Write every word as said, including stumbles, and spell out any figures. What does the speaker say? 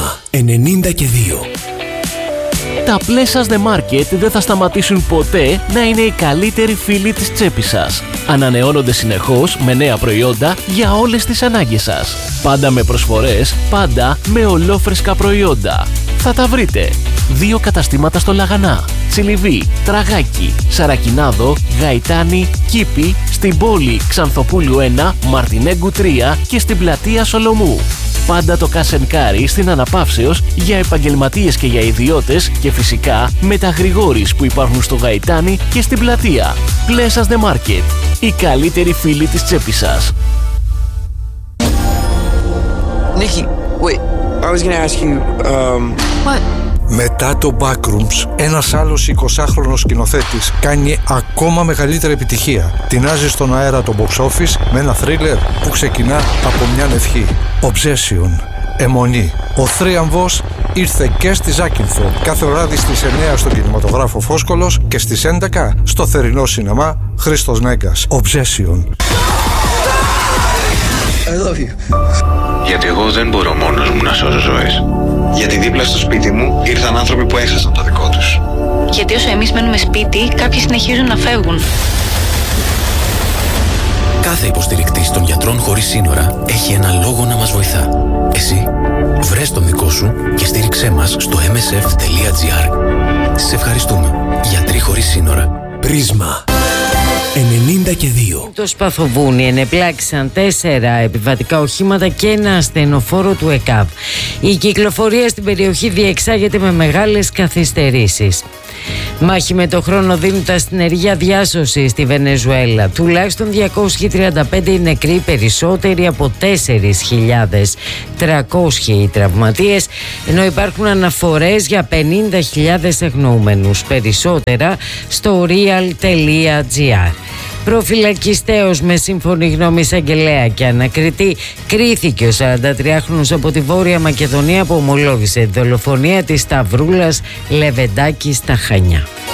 Πρίσμα ενενήντα και δύο. Τα Pleasures The Market δεν θα σταματήσουν ποτέ να είναι οι καλύτεροι φίλοι της τσέπης σας. Ανανεώνονται συνεχώς με νέα προϊόντα για όλες τις ανάγκες σας. Πάντα με προσφορές, πάντα με ολόφρεσκα προϊόντα. Θα τα βρείτε. Δύο καταστήματα στο Λαγανά, Τσιλιβί, Τραγάκι, Σαρακινάδο, Γαϊτάνη, Κήπη, στην πόλη Ξανθοπούλου ένα, Μαρτινέγκου τρία και στην πλατεία Σολομού. Πάντα το Κασενκάρι στην Αναπαύσεως για επαγγελματίες και για ιδιώτες και φυσικά με τα γρηγόρης που υπάρχουν στο Γαϊτάνι και στην πλατεία. Pleasures The Market, οι καλύτεροι φίλοι της τσέπης σας. Nikki, wait, I was gonna ask you, um... What? Μετά το Backrooms, ένας άλλος εικοσάχρονος σκηνοθέτης κάνει ακόμα μεγαλύτερη επιτυχία. Τεινάζει στον αέρα το box office με ένα θρίλερ που ξεκινά από μια ευχή. Obsession, αιμονή. Ο θρίαμβος ήρθε και στη Ζάκυνθο κάθε βράδυ στις εννιά στον κινηματογράφο Φόσκολος και στις έντεκα στο θερινό σινεμά Χρήστος Νέγκας. Obsession. I love you. Γιατί εγώ δεν μπορώ μόνος μου να σώζω ζωές. Γιατί δίπλα στο σπίτι μου ήρθαν άνθρωποι που έχασαν το δικό τους. Γιατί όσο εμείς μένουμε σπίτι, κάποιοι συνεχίζουν να φεύγουν. Κάθε υποστηρικτής των γιατρών χωρίς σύνορα έχει ένα λόγο να μας βοηθά. Εσύ, βρες τον δικό σου και στήριξέ μας στο εμ ες εφ τελεία τζι άρ. Σε ευχαριστούμε. Γιατροί χωρίς σύνορα. Πρίσμα ενενήντα και δύο. Το Σπαθοβούνι ενεπλάξαν τέσσερα επιβατικά οχήματα και ένα ασθενοφόρο του ΕΚΑΒ. Η κυκλοφορία στην περιοχή διεξάγεται με μεγάλες καθυστερήσεις. Μάχη με το χρόνο δίνουν τα συνεργεία διάσωση στη Βενεζουέλα. Τουλάχιστον διακόσιοι τριάντα πέντε οι νεκροί, περισσότεροι από τέσσερις χιλιάδες τριακόσιοι οι τραυματίες, ενώ υπάρχουν αναφορές για πενήντα χιλιάδες εγνοούμενους. Περισσότερα στο real τελεία τζι άρ. Προφυλακιστέως με σύμφωνη γνώμη εισαγγελέα και ανακριτή κρίθηκε ο σαραντατριάχρονος από τη Βόρεια Μακεδονία που ομολόγησε τη δολοφονία της Σταυρούλας Λεβεντάκη στα Χανιά.